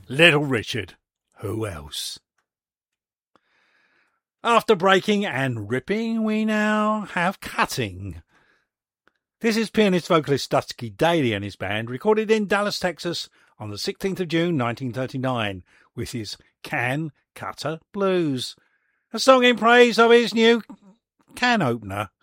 Little Richard. Who else? After breaking and ripping, we now have cutting. This is pianist-vocalist Dusky Daly and his band, recorded in Dallas, Texas on the 16th of June 1939 with his Can Cutter Blues, a song in praise of his new can opener.